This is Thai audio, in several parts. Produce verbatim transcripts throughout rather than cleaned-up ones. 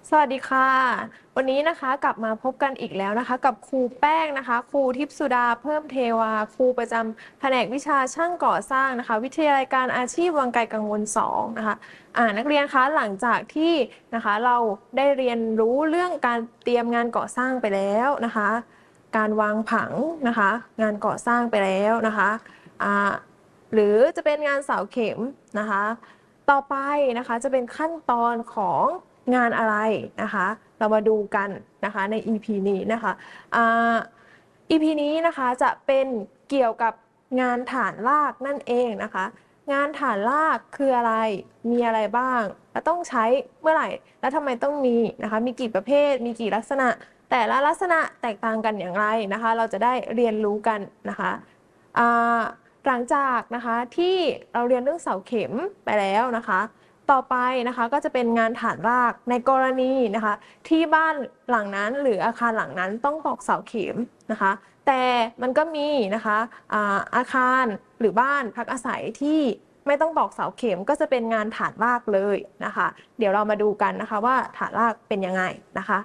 สวัสดีค่ะวันนี้นะคะกลับมาพบกันอีกแล้วนะคะกับครูแป้งนะคะครูทิพย์สุดาเพิ่มเทวาครูประจำแผนกวิชาช่างก่อสร้างนะคะวิทยาลัยการอาชีพวังไกลกังวลสองนะคะอ่านักเรียนคะหลังจากที่นะคะเราได้เรียนรู้เรื่องการเตรียมงานก่อสร้างไปแล้วนะคะการวางผังนะคะงานก่อสร้างไปแล้วนะคะอ่าหรือจะเป็นงานเสาเข็มนะคะต่อไปนะคะจะเป็นขั้นตอนของงานอะไรนะคะเรามาดูกันนะคะใน อี พี นี้นะคะอ่า อี พี นี้นะคะจะเป็นเกี่ยวกับงานฐานรากนั่นเองนะคะงานฐานรากคืออะไรมีอะไรบ้างและต้องใช้เมื่อไหร่และทำไมต้องมีนะคะมีกี่ประเภทมีกี่ลักษณะแต่ละลักษณะแตกต่างกันอย่างไรนะคะเราจะได้เรียนรู้กันนะคะหลังจากนะคะที่เราเรียนเรื่องเสาเข็มไปแล้วนะคะต่อไปนะคะก็จะเป็นงานฐานรากในกรณีนะคะที่บ้านหลังนั้นหรืออาคารหลังนั้นต้องตอกเสาเข็มนะคะแต่มันก็มีนะคะอาอาคารหรือบ้านพักอาศัยที่ไม่ต้องตอกเสาเข็มก็จะเป็นงานฐานรากเลยนะคะเดี๋ยวเรามาดูกันนะคะว่าฐานรากเป็นยังไงนะคะ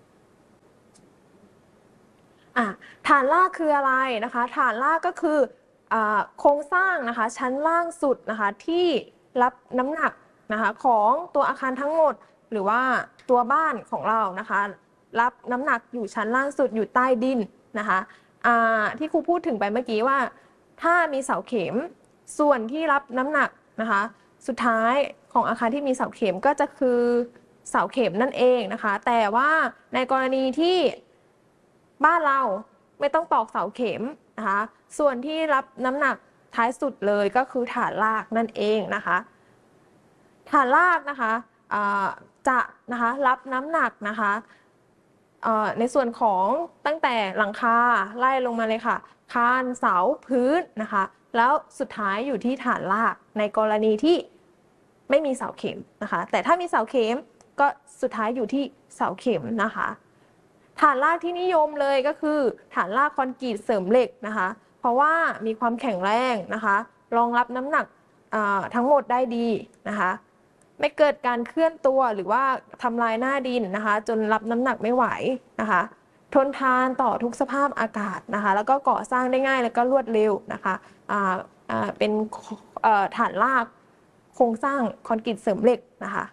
อ่ะฐานรากคืออะไรนะคะฐานรากก็คือโครงสร้างนะคะชั้นล่างสุดนะคะที่รับน้ำหนักนะคะของตัวอาคารทั้งหมดหรือว่าตัวบ้านของเรานะคะรับน้ำหนักอยู่ชั้นล่างสุดอยู่ใต้ดินนะคะที่ครูพูดถึงไปเมื่อกี้ว่าถ้ามีเสาเข็มส่วนที่รับน้ำหนักนะคะสุดท้ายของอาคารที่มีเสาเข็มก็จะคือเสาเข็มนั่นเองนะคะแต่ว่าในกรณีที่บ้านเราไม่ต้องตอกเสาเข็มนะคะส่วนที่รับน้ำหนักท้ายสุดเลยก็คือฐานรากนั่นเองนะคะฐานรากนะคะจะนะคะรับน้ำหนักนะคะในส่วนของตั้งแต่หลังคาไล่ลงมาเลยค่ะคานเสาพื้นนะคะแล้วสุดท้ายอยู่ที่ฐานรากในกรณีที่ไม่มีเสาเข็มนะคะแต่ถ้ามีเสาเข็มก็สุดท้ายอยู่ที่เสาเข็มนะคะฐานรากที่นิยมเลยก็คือฐานรากคอนกรีตเสริมเหล็กนะคะเพราะว่ามีความแข็งแรงนะคะรองรับน้ำหนักทั้งหมดได้ดีนะคะไม่เกิดการเคลื่อนตัวหรือว่าทำลายหน้าดินนะคะจนรับน้ำหนักไม่ไหวนะคะทนทานต่อทุกสภาพอากาศนะคะแล้วก็ก่อสร้างได้ง่ายแล้วก็รวดเร็วนะคะเป็นฐานรากโครงสร้างคอนกรีตเสริมเหล็กนะคะ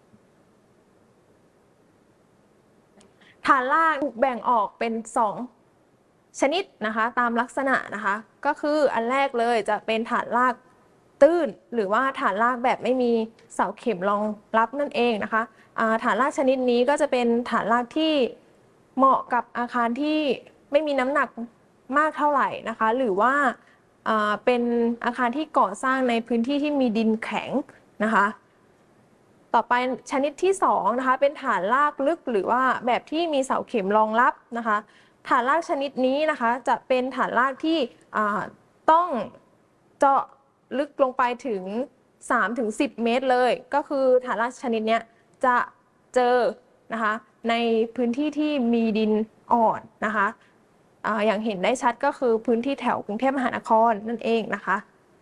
ฐานรากถูกแบ่งออกเป็นสองชนิดนะคะตามลักษณะนะคะก็คืออันแรกเลยจะเป็นฐานรากตื้นหรือว่าฐานรากแบบไม่มีเสาเข็มรองรับนั่นเองนะคะฐานรากชนิดนี้ก็จะเป็นฐานรากที่เหมาะกับอาคารที่ไม่มีน้ำหนักมากเท่าไหร่นะคะหรือว่าเป็นอาคารที่ก่อสร้างในพื้นที่ที่มีดินแข็งนะคะต่อไปชนิดที่สองนะคะเป็นฐานรากลึกหรือว่าแบบที่มีเสาเข็มรองรับนะคะฐานรากชนิดนี้นะคะจะเป็นฐานรากที่ต้องเจาะลึกลงไปถึง สามถึงสิบ เมตรเลยก็คือฐานรากชนิดนี้จะเจอนะคะในพื้นที่ที่มีดินอ่อนนะคะอย่างเห็นได้ชัดก็คือพื้นที่แถวกรุงเทพมหานครนั่นเองนะคะ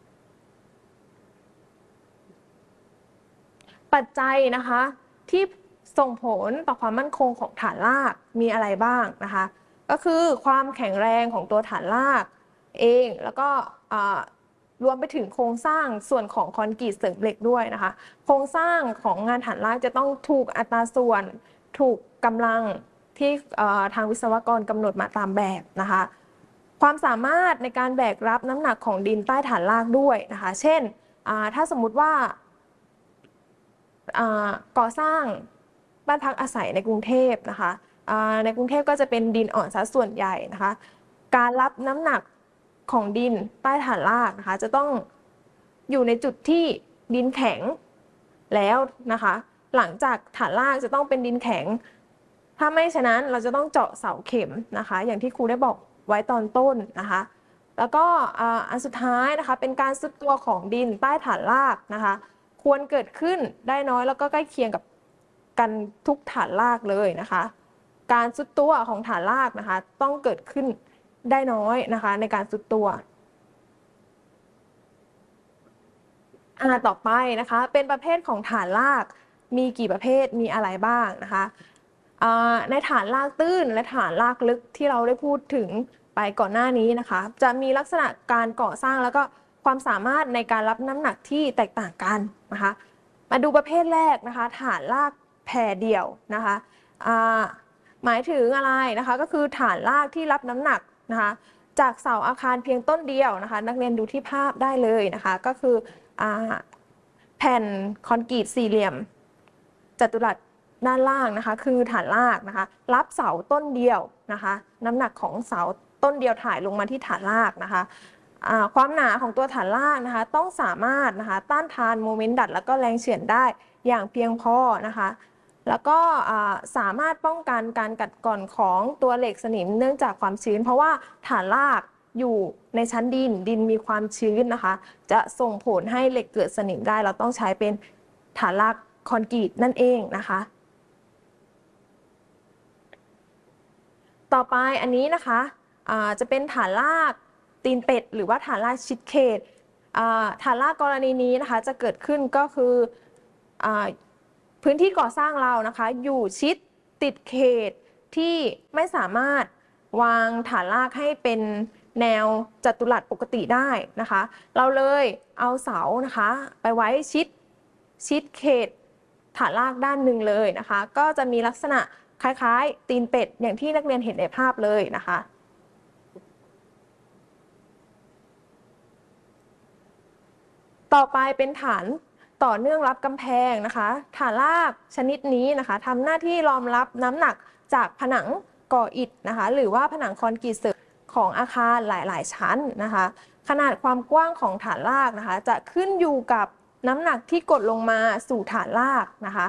ปัจจัยนะคะที่ส่งผลต่อความมั่นคงของฐานรากมีอะไรบ้างนะคะก็คือความแข็งแรงของตัวฐานรากเองแล้วก็รวมไปถึงโครงสร้างส่วนของคอนกรีตเสริมเหล็กด้วยนะคะโครงสร้างของงานฐานรากจะต้องถูกอัตราส่วนถูกกำลังที่ทางวิศวกรกำหนดมาตามแบบนะคะความสามารถในการแบกรับน้ำหนักของดินใต้ฐานรากด้วยนะคะเช่นถ้าสมมุติว่าก่อสร้างบ้านพักอาศัยในกรุงเทพนะคะในกรุงเทพก็จะเป็นดินอ่อนซะส่วนใหญ่นะคะการรับน้ำหนักของดินใต้ฐานรากนะคะจะต้องอยู่ในจุดที่ดินแข็งแล้วนะคะหลังจากฐานรากจะต้องเป็นดินแข็งถ้าไม่ฉะนั้นเราจะต้องเจาะเสาเข็มนะคะอย่างที่ครูได้บอกไว้ตอนต้นนะคะแล้วก็อันสุดท้ายนะคะเป็นการซุดตัวของดินใต้ฐานรากนะคะควรเกิดขึ้นได้น้อยแล้วก็ใกล้เคียงกับกันทุกฐานรากเลยนะคะการซุดตัวของฐานรากนะคะต้องเกิดขึ้นได้น้อยนะคะในการซุดตัวอ่าต่อไปนะคะเป็นประเภทของฐานรากมีกี่ประเภทมีอะไรบ้างนะคะในฐานรากตื้นและฐานรากลึกที่เราได้พูดถึงไปก่อนหน้านี้นะคะจะมีลักษณะการก่อสร้างแล้วก็ความสามารถในการรับน้ำหนักที่แตกต่างกันนะคะมาดูประเภทแรกนะคะฐานรากแผ่เดี่ยวนะคะหมายถึงอะไรนะคะก็คือฐานรากที่รับน้ำหนักนะคะจากเสาอาคารเพียงต้นเดียวนะคะนักเรียนดูที่ภาพได้เลยนะคะก็คือแผ่นคอนกรีตสี่เหลี่ยมจัตุรัสด้านล่างนะคะคือฐานรากนะคะรับเสาต้นเดียวนะคะน้ำหนักของเสาต้นเดียวถ่ายลงมาที่ฐานรากนะคะความหนาของตัวฐานรากนะคะต้องสามารถนะคะต้านทานโมเมนต์ดัดแล้วก็แรงเฉื่อยได้อย่างเพียงพอนะคะแล้วก็สามารถป้องกันการกัดกร่อนของตัวเหล็กสนิมเนื่องจากความชื้นเพราะว่าฐานรากอยู่ในชั้นดินดินมีความชื้นนะคะจะส่งผลให้เหล็กเกิดสนิมได้เราต้องใช้เป็นฐานรากคอนกรีตนั่นเองนะคะต่อไปอันนี้นะคะจะเป็นฐานรากตีนเป็ดหรือว่าฐานรากชิดเขตฐานรากกรณีนี้นะคะจะเกิดขึ้นก็คือพื้นที่ก่อสร้างเรานะคะอยู่ชิดติดเขตที่ไม่สามารถวางฐานรากให้เป็นแนวจัตุรัสปกติได้นะคะเราเลยเอาเสานะคะไปไว้ชิดชิดเขตฐานรากด้านหนึ่งเลยนะคะก็จะมีลักษณะคล้ายๆตีนเป็ดอย่างที่นักเรียนเห็นในภาพเลยนะคะต่อไปเป็นฐานต่อเนื่องรับกำแพงนะคะฐานรากชนิดนี้นะคะทำหน้าที่รองรับน้ำหนักจากผนังก่ออิฐนะคะหรือว่าผนังคอนกรีตเสริมของอาคารหลายๆชั้นนะคะขนาดความกว้างของฐานรากนะคะจะขึ้นอยู่กับน้ำหนักที่กดลงมาสู่ฐานรากนะคะ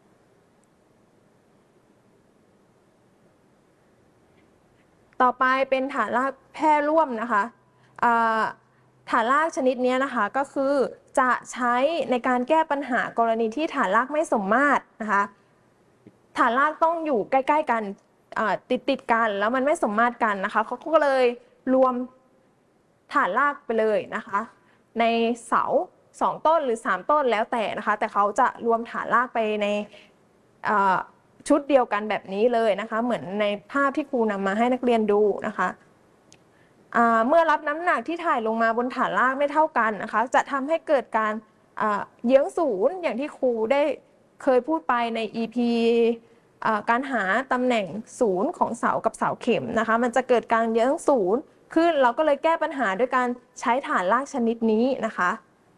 ต่อไปเป็นฐานรากแพร่ร่วมนะคะฐานรากชนิดนี้นะคะก็คือจะใช้ในการแก้ปัญหากรณีที่ฐานรากไม่สมมาตรนะคะฐานรากต้องอยู่ใกล้ๆกันติดติดกันแล้วมันไม่สมมาตรกันนะคะเขาก็เลยรวมฐานรากไปเลยนะคะในเสาสองต้นหรือสามต้นแล้วแต่นะคะแต่เขาจะรวมฐานรากไปในชุดเดียวกันแบบนี้เลยนะคะเหมือนในภาพที่ครูนำมาให้นักเรียนดูนะคะเมื่อรับน้ำหนักที่ถ่ายลงมาบนฐานรากไม่เท่ากันนะคะจะทำให้เกิดการเยื้องศูนย์อย่างที่ครูได้เคยพูดไปใน อี พี การหาตำแหน่งศูนย์ของเสากับเสาเข็มนะคะมันจะเกิดการเยื้องศูนย์ขึ้นเราก็เลยแก้ปัญหาด้วยการใช้ฐานรากชนิดนี้นะคะ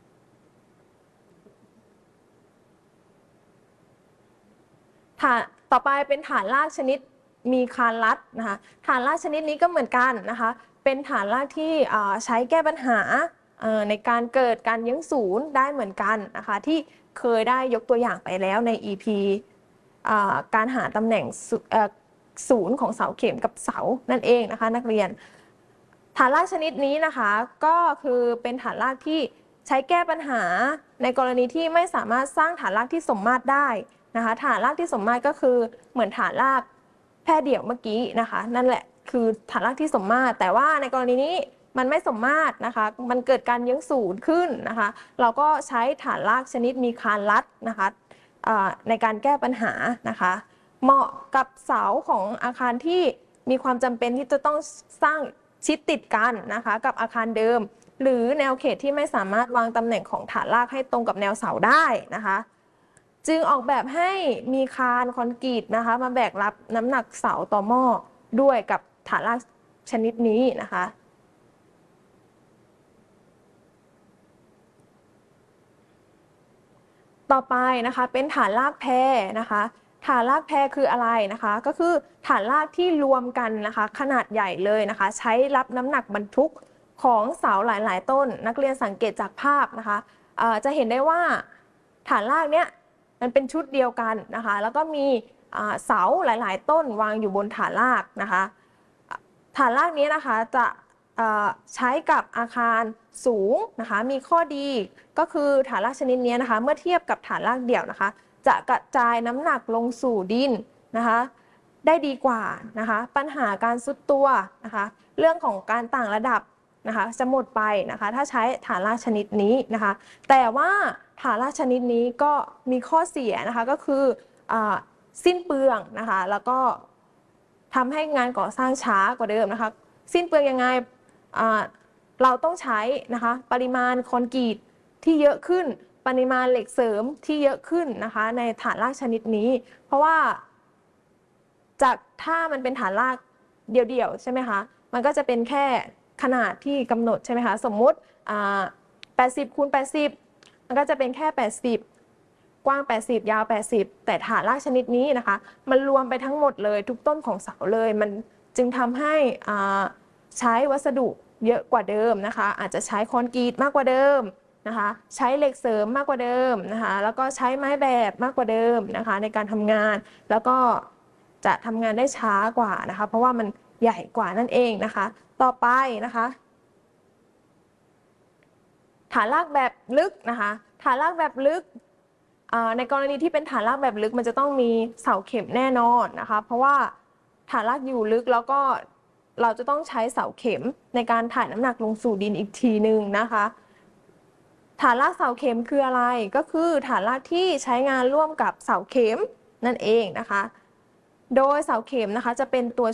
ฐานต่อไปเป็นฐานรากชนิดมีคานลัดนะคะฐานรากชนิดนี้ก็เหมือนกันนะคะเป็นฐานรากที่ใช้แก้ปัญหาในการเกิดการเยื้องศูนย์ได้เหมือนกันนะคะที่เคยได้ยกตัวอย่างไปแล้วใน อี พี การหาตำแหน่งศูนย์ของเสาเข็มกับเสานั่นเองนะคะนักเรียนฐานรากชนิดนี้นะคะก็คือเป็นฐานรากที่ใช้แก้ปัญหาในกรณีที่ไม่สามารถสร้างฐานรากที่สมมาตรได้นะคะฐานรากที่สมมาตรก็คือเหมือนฐานรากแพร่เดี่ยวเมื่อกี้นะคะนั่นแหละคือฐานรากที่สมมาตรแต่ว่าในกรณีนี้มันไม่สมมาตรนะคะมันเกิดการเยื้องศูนย์ขึ้นนะคะเราก็ใช้ฐานรากชนิดมีคานลัดนะคะในการแก้ปัญหานะคะเหมาะกับเสาของอาคารที่มีความจำเป็นที่จะต้องสร้างชิดติดกันนะคะกับอาคารเดิมหรือแนวเขตที่ไม่สามารถวางตำแหน่งของฐานรากให้ตรงกับแนวเสาได้นะคะจึงออกแบบให้มีคานคอนกรีตนะคะมาแบกรับน้ำหนักเสาต่อหม้อด้วยกับฐานรากชนิดนี้นะคะต่อไปนะคะเป็นฐานรากแพรนะคะฐานรากแพรคืออะไรนะคะก็คือฐานรากที่รวมกันนะคะขนาดใหญ่เลยนะคะใช้รับน้ำหนักบรรทุกของเสาหลายๆต้นนักเรียนสังเกตจากภาพนะคะจะเห็นได้ว่าฐานรากเนี้ยมันเป็นชุดเดียวกันนะคะแล้วก็มีเสาหลายๆต้นวางอยู่บนฐานรากนะคะฐานรากนี้นะคะจะใช้กับอาคารสูงนะคะมีข้อดีก็คือฐานรากชนิดนี้นะคะเมื่อเทียบกับฐานรากเดี่ยวนะคะจะกระจายน้ำหนักลงสู่ดินนะคะได้ดีกว่านะคะปัญหาการซุดตัวนะคะเรื่องของการต่างระดับนะคะจะหมดไปนะคะถ้าใช้ฐานรากชนิดนี้นะคะแต่ว่าฐานรากชนิดนี้ก็มีข้อเสียนะคะก็คืออสิ้นเปลืองนะคะแล้วก็ทำให้งานก่อสร้างช้ากว่าเดิมนะคะสิ้นเปลืองยังไงเราต้องใช้นะคะปริมาณคอนกรีตที่เยอะขึ้นปริมาณเหล็กเสริมที่เยอะขึ้นนะคะในฐานรากชนิดนี้เพราะว่าจากถ้ามันเป็นฐานรากเดี่ยวๆใช่ไหมคะมันก็จะเป็นแค่ขนาดที่กำหนดใช่ไหมคะสมมุติแปดสิบคูณแปดสิบมันก็จะเป็นแค่แปดสิบกว้างแปดสิบยาวแปดสิบแต่ฐานรากชนิดนี้นะคะมันรวมไปทั้งหมดเลยทุกต้นของเสาเลยมันจึงทำให้ใช้วัสดุเยอะกว่าเดิมนะคะอาจจะใช้คอนกรีตมากกว่าเดิมนะคะใช้เหล็กเสริมมากกว่าเดิมนะคะแล้วก็ใช้ไม้แบบมากกว่าเดิมนะคะในการทำงานแล้วก็จะทำงานได้ช้ากว่านะคะเพราะว่ามันใหญ่กว่านั่นเองนะคะต่อไปนะคะฐานรากแบบลึกนะคะฐานรากแบบลึกในกรณีที่เป็นฐานรากแบบลึกมันจะต้องมีเสาเข็มแน่นอนนะคะเพราะว่าฐานรากอยู่ลึกแล้วก็เราจะต้องใช้เสาเข็มในการถ่ายน้ำหนักลงสู่ดินอีกทีหนึ่งนะคะฐานรากเสาเข็มคืออะไรก็คือฐานรากที่ใช้งานร่วมกับเสาเข็มนั่นเองนะคะโดยเสาเข็มนะคะจะเป็นตัว